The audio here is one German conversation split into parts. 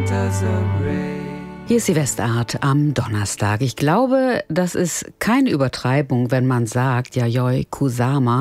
Deltas Array. Hier ist die Westart am Donnerstag. Ich glaube, das ist keine Übertreibung, wenn man sagt, Yayoi Kusama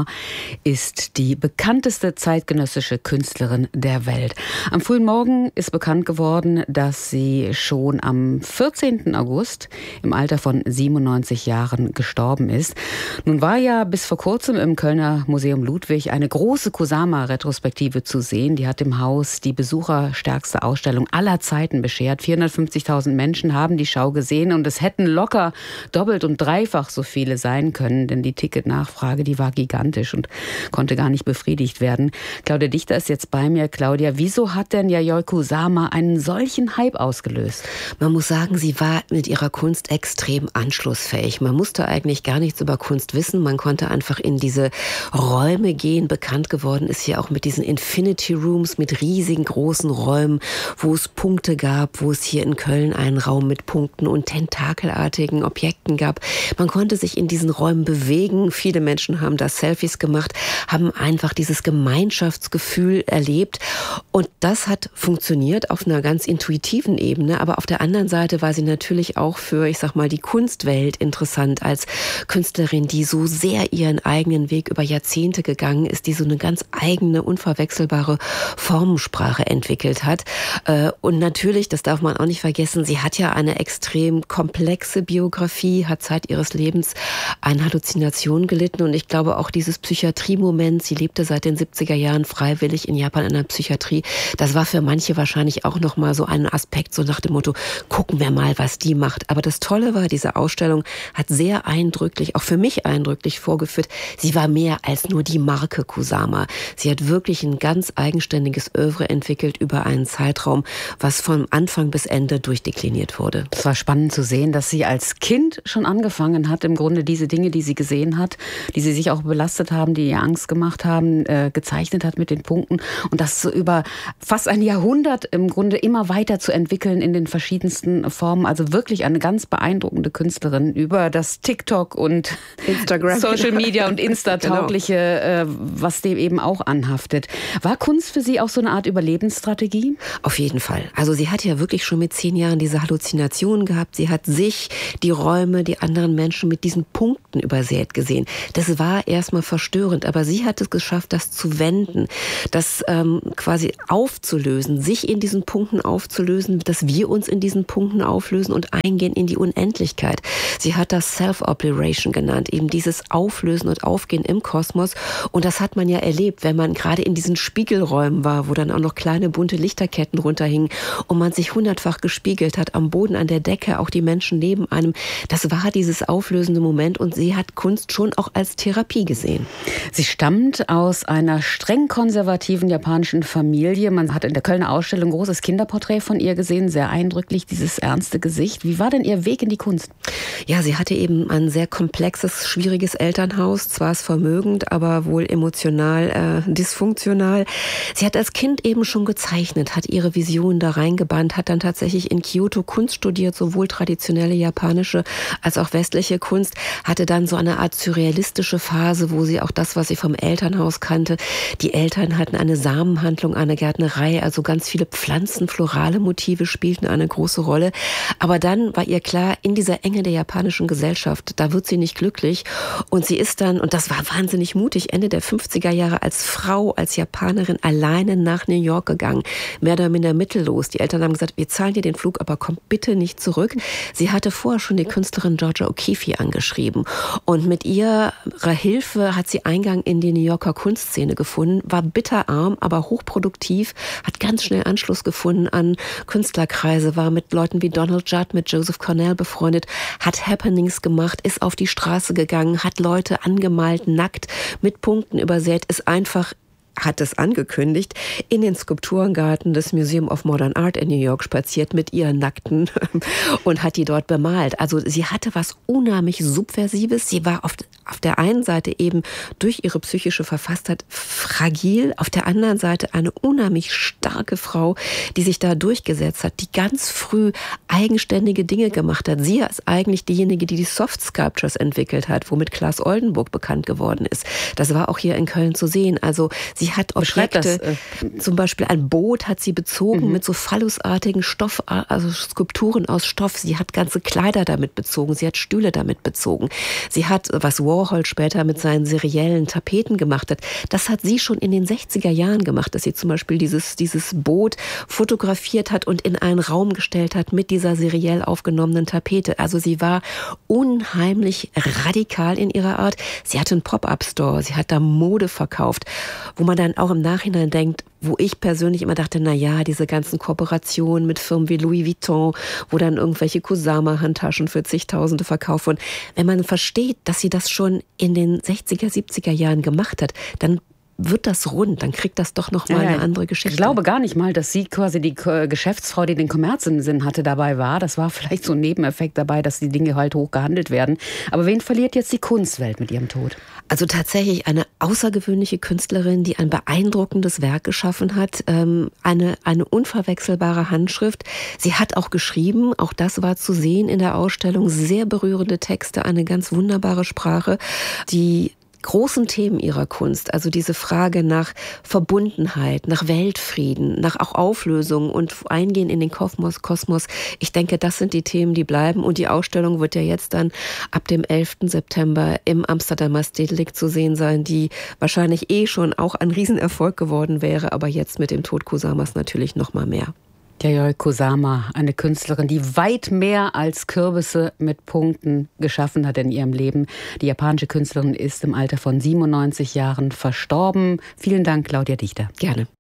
ist die bekannteste zeitgenössische Künstlerin der Welt. Am frühen Morgen ist bekannt geworden, dass sie schon am 14. August im Alter von 97 Jahren gestorben ist. Nun war ja bis vor kurzem im Kölner Museum Ludwig eine große Kusama-Retrospektive zu sehen. Die hat dem Haus die besucherstärkste Ausstellung aller Zeiten beschert. 450.000 Menschen haben die Schau gesehen und es hätten locker doppelt und dreifach so viele sein können, denn die Ticketnachfrage, die war gigantisch und konnte gar nicht befriedigt werden. Claudia Dichter ist jetzt bei mir. Claudia, wieso hat denn Yayoi Kusama einen solchen Hype ausgelöst? Man muss sagen, sie war mit ihrer Kunst extrem anschlussfähig. Man musste eigentlich gar nichts über Kunst wissen. Man konnte einfach in diese Räume gehen. Bekannt geworden ist sie auch mit diesen Infinity Rooms, mit riesigen großen Räumen, wo es Punkte gab, wo es hier in Köln einen Raum mit Punkten und tentakelartigen Objekten gab. Man konnte sich in diesen Räumen bewegen. Viele Menschen haben da Selfies gemacht, haben einfach dieses Gemeinschaftsgefühl erlebt. Und das hat funktioniert auf einer ganz intuitiven Ebene. Aber auf der anderen Seite war sie natürlich auch für, ich sag mal, die Kunstwelt interessant als Künstlerin, die so sehr ihren eigenen Weg über Jahrzehnte gegangen ist, die so eine ganz eigene, unverwechselbare Formensprache entwickelt hat. Und natürlich, das darf man auch nicht vergessen, sie hat ja eine extrem komplexe Biografie, hat Zeit ihres Lebens an Halluzinationen gelitten und ich glaube auch dieses Psychiatrie-Moment, sie lebte seit den 70er Jahren freiwillig in Japan in der Psychiatrie, das war für manche wahrscheinlich auch nochmal so ein Aspekt, so nach dem Motto, gucken wir mal, was die macht. Aber das Tolle war, diese Ausstellung hat sehr eindrücklich, auch für mich eindrücklich vorgeführt, sie war mehr als nur die Marke Kusama. Sie hat wirklich ein ganz eigenständiges Œuvre entwickelt über einen Zeitraum, was von Anfang bis Ende durchdekliniert wurde. Es war spannend zu sehen, dass sie als Kind schon angefangen hat, im Grunde diese Dinge, die sie gesehen hat, die sie sich auch belastet haben, die ihr Angst gemacht haben, gezeichnet hat mit den Punkten und das so über fast ein Jahrhundert im Grunde immer weiter zu entwickeln in den verschiedensten Formen. Also wirklich eine ganz beeindruckende Künstlerin über das TikTok und Instagram, Social Media und Insta-taugliche, was dem eben auch anhaftet. War Kunst für Sie auch so eine Art Überlebensstrategie? Auf jeden Fall. Also sie hat ja wirklich schon mit 10 Jahren diese Halluzinationen gehabt. Sie hat sich, die Räume, die anderen Menschen mit diesen Punkten übersät gesehen. Das war erstmal verstörend, aber sie hat es geschafft, das zu wenden, das quasi aufzulösen, sich in diesen Punkten aufzulösen, dass wir uns in diesen Punkten auflösen und eingehen in die Unendlichkeit. Sie hat das Self-Obliteration genannt, eben dieses Auflösen und Aufgehen im Kosmos. Und das hat man ja erlebt, wenn man gerade in diesen Spiegelräumen war, wo dann auch noch kleine bunte Lichterketten runterhingen und man sich 100-fach gespiegelt hat, am Boden, an der Decke, auch die Menschen neben einem. Das war dieses auflösende Moment und sie hat Kunst schon auch als Therapie gesehen. Sie stammt aus einer streng konservativen japanischen Familie. Man hat in der Kölner Ausstellung ein großes Kinderporträt von ihr gesehen, sehr eindrücklich, dieses ernste Gesicht. Wie war denn ihr Weg in die Kunst? Ja, sie hatte eben ein sehr komplexes, schwieriges Elternhaus, zwar vermögend, aber wohl emotional dysfunktional. Sie hat als Kind eben schon gezeichnet, hat ihre Visionen da reingebannt, hat dann tatsächlich in Kyoto Kunst studiert, sowohl traditionelle japanische als auch westliche Kunst, hatte dann so eine Art surrealistische Phase, wo sie auch das, was sie vom Elternhaus kannte, die Eltern hatten eine Samenhandlung, eine Gärtnerei, also ganz viele Pflanzen, florale Motive spielten eine große Rolle. Aber dann war ihr klar, in dieser Enge der japanischen Gesellschaft, da wird sie nicht glücklich. Und sie ist dann, und das war wahnsinnig mutig, Ende der 50er Jahre als Frau, als Japanerin alleine nach New York gegangen. Mehr oder minder mittellos. Die Eltern haben gesagt, wir zahlen dir den Flug, aber komm bitte nicht zurück. Sie hatte vorher schon die Künstlerin Georgia O'Keeffe angeschrieben. Und mit ihrer Hilfe hat sie Eingang in die New Yorker Kunstszene gefunden, war bitterarm, aber hochproduktiv, hat ganz schnell Anschluss gefunden an Künstlerkreise, war mit Leuten wie Donald Judd, mit Joseph Cornell befreundet, hat Happenings gemacht, ist auf die Straße gegangen, hat Leute angemalt, nackt, mit Punkten übersät, ist einfach hat es angekündigt, in den Skulpturengarten des Museum of Modern Art in New York spaziert mit ihren Nackten und hat die dort bemalt. Also sie hatte was unheimlich Subversives. Sie war auf der einen Seite eben durch ihre psychische Verfasstheit fragil, auf der anderen Seite eine unheimlich starke Frau, die sich da durchgesetzt hat, die ganz früh eigenständige Dinge gemacht hat. Sie ist eigentlich diejenige, die Soft Sculptures entwickelt hat, womit Claes Oldenburg bekannt geworden ist. Das war auch hier in Köln zu sehen. Also sie hat Objekte, zum Beispiel ein Boot hat sie bezogen mit so phallusartigen Stoff, also Skulpturen aus Stoff. Sie hat ganze Kleider damit bezogen, sie hat Stühle damit bezogen. Sie hat, was Warhol später mit seinen seriellen Tapeten gemacht hat, das hat sie schon in den 60er Jahren gemacht, dass sie zum Beispiel dieses Boot fotografiert hat und in einen Raum gestellt hat mit dieser seriell aufgenommenen Tapete. Also sie war unheimlich radikal in ihrer Art. Sie hatte einen Pop-up-Store, sie hat da Mode verkauft, wo man dann auch im Nachhinein denkt, wo ich persönlich immer dachte, na ja, diese ganzen Kooperationen mit Firmen wie Louis Vuitton, wo dann irgendwelche Kusama-Handtaschen für zigtausende verkauft wurden. Wenn man versteht, dass sie das schon in den 60er, 70er Jahren gemacht hat, dann wird das rund, dann kriegt das doch noch mal eine andere Geschichte. Ich glaube gar nicht mal, dass sie quasi die Geschäftsfrau, die den Kommerz im Sinn hatte, dabei war. Das war vielleicht so ein Nebeneffekt dabei, dass die Dinge halt hoch gehandelt werden. Aber wen verliert jetzt die Kunstwelt mit ihrem Tod? Also tatsächlich eine außergewöhnliche Künstlerin, die ein beeindruckendes Werk geschaffen hat, eine unverwechselbare Handschrift. Sie hat auch geschrieben, auch das war zu sehen in der Ausstellung, sehr berührende Texte, eine ganz wunderbare Sprache, die großen Themen ihrer Kunst, also diese Frage nach Verbundenheit, nach Weltfrieden, nach auch Auflösung und Eingehen in den Kosmos. Ich denke, das sind die Themen, die bleiben. Und die Ausstellung wird ja jetzt dann ab dem 11. September im Amsterdamer Stedelijk zu sehen sein, die wahrscheinlich schon auch ein Riesenerfolg geworden wäre, aber jetzt mit dem Tod Kusamas natürlich noch mal mehr. Yayoi Kusama, eine Künstlerin, die weit mehr als Kürbisse mit Punkten geschaffen hat in ihrem Leben. Die japanische Künstlerin ist im Alter von 97 Jahren verstorben. Vielen Dank, Claudia Dichter. Gerne.